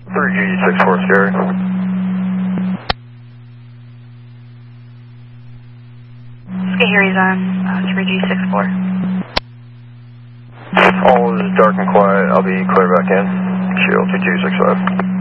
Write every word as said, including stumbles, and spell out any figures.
three G six four Sierra. Scary's on uh, three G six four. All is dark and quiet. I'll be clear back in. Shield two two six five.